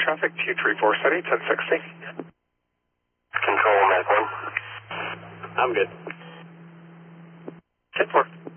traffic, Q34 setting, 1060. Control, Mac 1. I'm good. 10-4.